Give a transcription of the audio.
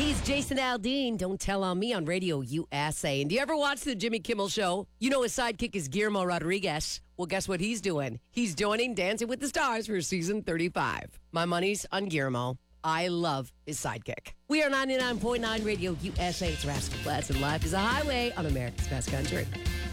He's Jason Aldean. Don't tell on me on Radio USA. And do you ever watch the Jimmy Kimmel Show? You know his sidekick is Guillermo Rodriguez. Well, guess what he's doing? He's joining Dancing with the Stars for season 35. My money's on Guillermo. I love his sidekick. We are 99.9 Radio USA. It's Rascal Flatts, and life is a highway on America's best country.